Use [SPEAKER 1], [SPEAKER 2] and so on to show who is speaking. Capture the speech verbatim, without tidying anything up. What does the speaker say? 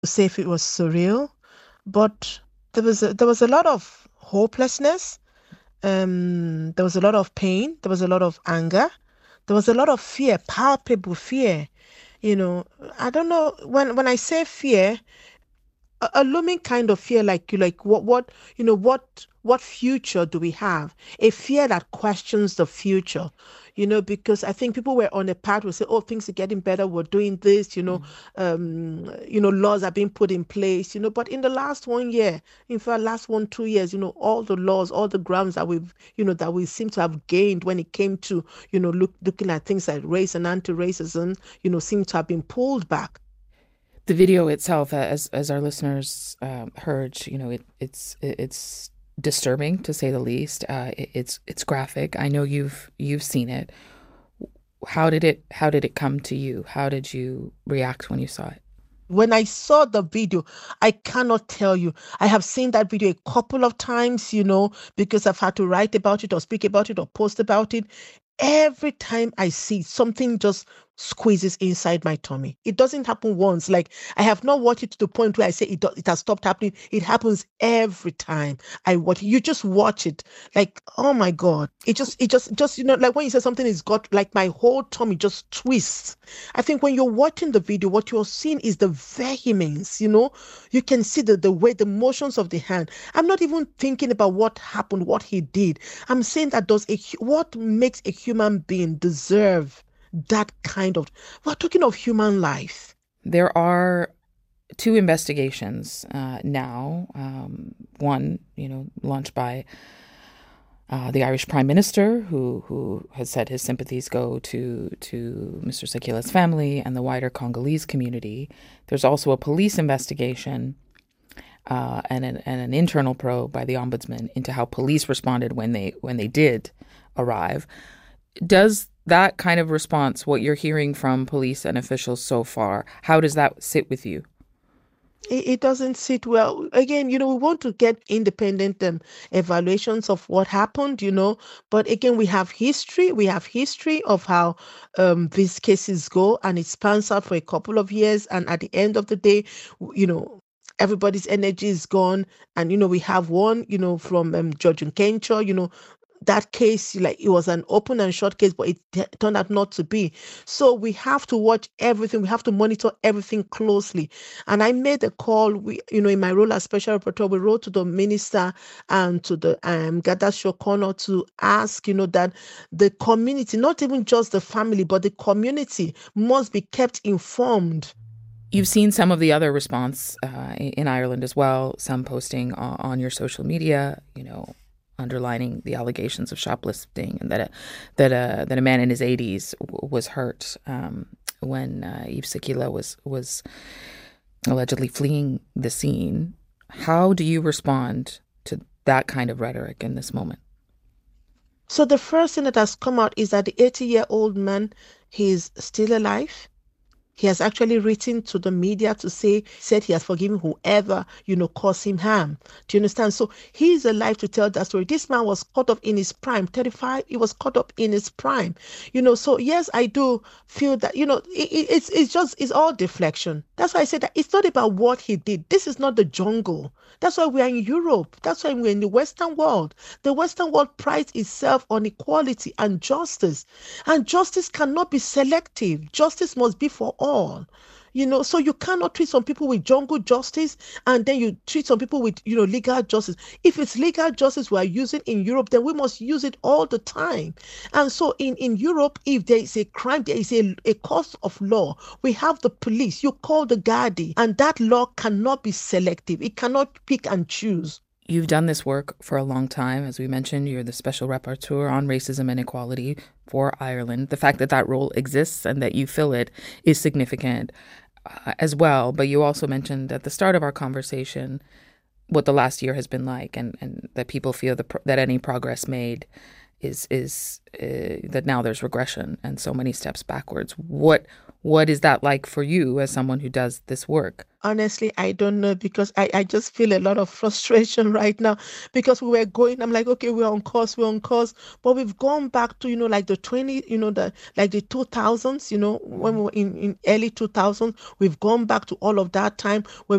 [SPEAKER 1] say if it was surreal, but there was a, there was a lot of hopelessness. Um, there was a lot of pain. There was a lot of anger. There was a lot of fear, palpable fear. You know, I don't know when when I say fear, a, a looming kind of fear, like you like what what you know what what future do we have? A fear that questions the future, you know, because I think people were on a path will say, oh, things are getting better, we're doing this, you know,
[SPEAKER 2] Mm.
[SPEAKER 1] um, you know, laws are being put in place, you know, but in the last one year, in fact, last one, two years, you know, all the laws, all the grounds that we've, you know, that we seem to have gained when it came to, you know, look looking at things like race and anti-racism, you know, seem to have been pulled back.
[SPEAKER 2] The video itself, as as our listeners um, heard, you know, it, it's it's disturbing to say the least. Uh, it, it's it's graphic. I know you've you've seen it. How did it how did it come to you? How did you react when you saw it?
[SPEAKER 1] When I saw the video, I cannot tell you. I have seen that video a couple of times, you know, because I've had to write about it or speak about it or post about it. Every time I see something just squeezes inside my tummy. It doesn't happen once. Like I have not watched it to the point where I say it, do- it has stopped happening. It happens every time I watch it. You just watch it. Like, oh my God. It just, it just, just, you know, like when you say something is got, like my whole tummy just twists. I think when you're watching the video, what you're seeing is the vehemence, you know, you can see the, the way, the motions of the hand. I'm not even thinking about what happened, what he did. I'm saying that does a, what makes a human being deserve that kind of, we're talking of human life.
[SPEAKER 2] There are two investigations uh, now. Um, one, you know, launched by uh, the Irish Prime Minister, who who has said his sympathies go to to mister Sakila's family and the wider Congolese community. There's also a police investigation uh, and, an, and an internal probe by the ombudsman into how police responded when they when they did arrive. Does that kind of response, what you're hearing from police and officials so far, how does that sit with you?
[SPEAKER 1] It, it doesn't sit well. Again, you know, we want to get independent um, evaluations of what happened, you know, but again, we have history. We have history of how um, these cases go, and it spans out for a couple of years. And at the end of the day, w- you know, everybody's energy is gone. And, you know, we have one, you know, from um, George Nkencho, you know, that case, like it was an open and short case, but it t- turned out not to be. So we have to watch everything. We have to monitor everything closely. And I made a call. We, you know, in my role as special rapporteur, we wrote to the minister and to the um, Gada Shokono to ask, you know, that the community, not even just the family, but the community must be kept informed.
[SPEAKER 2] You've seen some of the other response uh, in Ireland as well, some posting on, on your social media, you know, underlining the allegations of shoplifting and that a, that a, that a man in his eighties w- was hurt um, when uh, Yves Sakila was was allegedly fleeing the scene. How do you respond to that kind of rhetoric in this moment?
[SPEAKER 1] So the first thing that has come out is that the eighty-year-old man, he's still alive. He has actually written to the media to say, said he has forgiven whoever, you know, caused him harm. Do you understand? So he is alive to tell that story. This man was caught up in his prime, thirty-five. He was caught up in his prime, you know. So yes, I do feel that, you know, it, it's it's just it's all deflection. That's why I said that it's not about what he did. This is not the jungle. That's why we are in Europe. That's why we're in the Western world. The Western world prides itself on equality and justice. And justice cannot be selective. Justice must be for all. You know, so you cannot treat some people with jungle justice and then you treat some people with, you know, legal justice. If it's legal justice we are using in Europe, then we must use it all the time. And so in, in Europe, if there is a crime, there is a, a cause of law. We have the police, you call the Gardaí, and that law cannot be selective. It cannot pick and choose.
[SPEAKER 2] You've done this work for a long time. As we mentioned, you're the special rapporteur on racism and equality for Ireland. The fact that that role exists and that you fill it is significant uh, as well. But you also mentioned at the start of our conversation what the last year has been like, and, and that people feel the, that any progress made is is uh, that now there's regression and so many steps backwards. What What is that like for you as someone who does this work?
[SPEAKER 1] Honestly, I don't know because I, I just feel a lot of frustration right now because we were going, I'm like, okay, we're on course, we're on course, but we've gone back to, you know, like the twenty, you know, the like the two thousands, you know, when we were in, in early two thousands, we've gone back to all of that time when